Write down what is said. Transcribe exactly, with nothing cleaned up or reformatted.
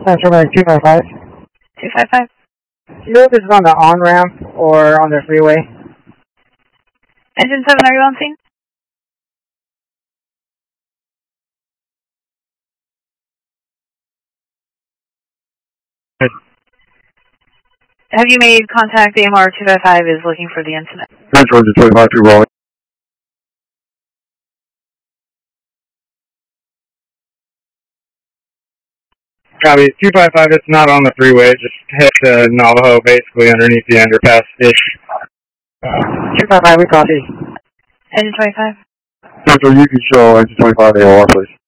Central Bank two five five. two five five. Do you know if this is on the on-ramp or on the freeway? Engine seven, are you on scene? Good. Have you made contact? A M R two five five is looking for the incident. Central Engine twenty-five through Raleigh. Copy. two five five, it's not on the freeway. Just head to Navajo, basically underneath the underpass-ish. two five five, we copy. Engine twenty-five. Central, you can show Engine twenty-five A O R, please.